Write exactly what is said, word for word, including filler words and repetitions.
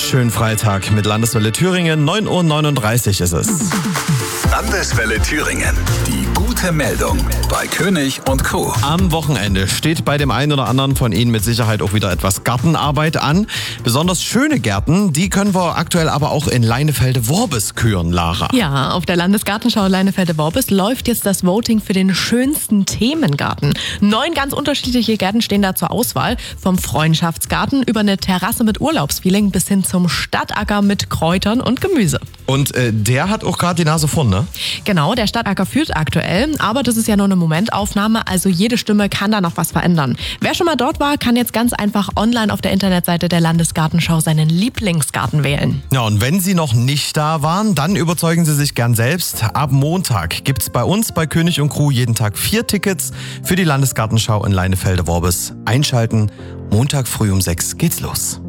Schönen Freitag mit Landeswelle Thüringen, neun Uhr neununddreißig ist es. Landeswelle Thüringen. Die gute Meldung bei König und Co. Am Wochenende steht bei dem einen oder anderen von Ihnen mit Sicherheit auch wieder etwas Gartenarbeit an. Besonders schöne Gärten, die können wir aktuell aber auch in Leinefelde-Worbis küren, Lara. Ja, auf der Landesgartenschau Leinefelde-Worbis läuft jetzt das Voting für den schönsten Themengarten. Neun ganz unterschiedliche Gärten stehen da zur Auswahl. Vom Freundschaftsgarten über eine Terrasse mit Urlaubsfeeling bis hin zum Stadtacker mit Kräutern und Gemüse. Und äh, der hat auch gerade die Nase vorn, ne? Genau, der Stadtacker führt aktuell, aber das ist ja nur eine Momentaufnahme, also jede Stimme kann da noch was verändern. Wer schon mal dort war, kann jetzt ganz einfach online auf der Internetseite der Landesgartenschau seinen Lieblingsgarten wählen. Ja, und wenn Sie noch nicht da waren, dann überzeugen Sie sich gern selbst. Ab Montag gibt's bei uns bei König und Crew jeden Tag vier Tickets für die Landesgartenschau in Leinefelde-Worbis. Einschalten, Montag früh um sechs geht's los.